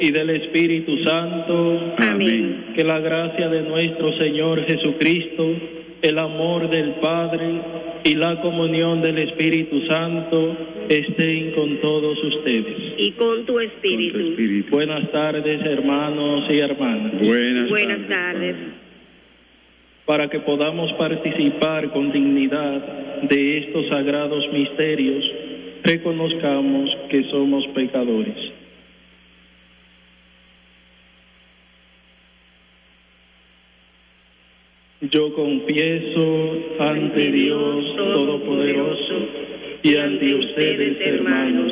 y del Espíritu Santo. Amén. Que la gracia de nuestro Señor Jesucristo, el amor del Padre y la comunión del Espíritu Santo estén con todos ustedes. Y con tu espíritu. Buenas tardes, hermanos y hermanas. Buenas tardes. Para que podamos participar con dignidad de estos sagrados misterios, reconozcamos que somos pecadores. Yo confieso ante Dios Todopoderoso y ante ustedes, hermanos,